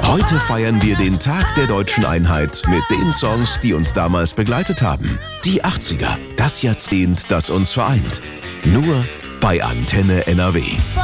Heute feiern wir den Tag der deutschen Einheit mit den Songs, die uns damals begleitet haben. Die 80er, das Jahrzehnt, das uns vereint. Nur bei Antenne NRW.